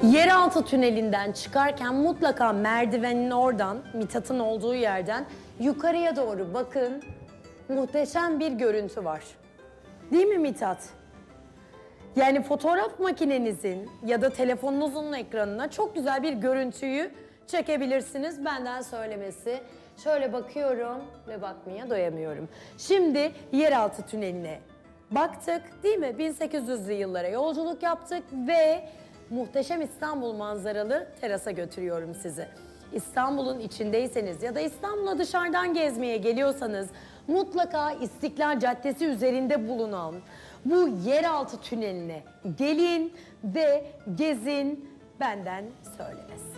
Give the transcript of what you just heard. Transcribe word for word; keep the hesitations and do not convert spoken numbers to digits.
Yeraltı tünelinden çıkarken mutlaka merdivenin oradan, Mithat'ın olduğu yerden yukarıya doğru bakın. Muhteşem bir görüntü var. Değil mi Mithat? Yani fotoğraf makinenizin ya da telefonunuzun ekranına çok güzel bir görüntüyü çekebilirsiniz. Benden söylemesi. Şöyle bakıyorum ve bakmaya doyamıyorum. Şimdi yeraltı tüneline baktık, değil mi? bin sekiz yüzlü yıllara yolculuk yaptık ve muhteşem İstanbul manzaralı terasa götürüyorum sizi. İstanbul'un içindeyseniz ya da İstanbul'a dışarıdan gezmeye geliyorsanız mutlaka İstiklal Caddesi üzerinde bulunan bu yeraltı tüneline gelin ve gezin, benden söylemesi.